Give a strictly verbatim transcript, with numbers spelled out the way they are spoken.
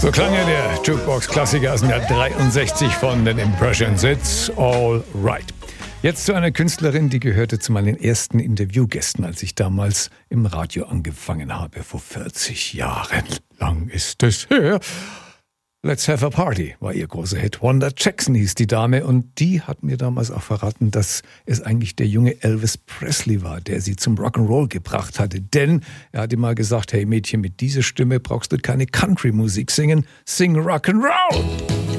So klang ja der Jukebox-Klassiker aus dem Jahr dreiundsechzig von den Impressions. It's all right. Jetzt zu einer Künstlerin, die gehörte zu meinen ersten Interviewgästen, als ich damals im Radio angefangen habe. Vor vierzig Jahren lang ist es her. Let's Have a Party war ihr großer Hit. Wanda Jackson hieß die Dame und die hat mir damals auch verraten, dass es eigentlich der junge Elvis Presley war, der sie zum Rock'n'Roll gebracht hatte. Denn er hatte mal gesagt, hey Mädchen, mit dieser Stimme brauchst du keine Country-Musik singen, sing Rock'n'Roll.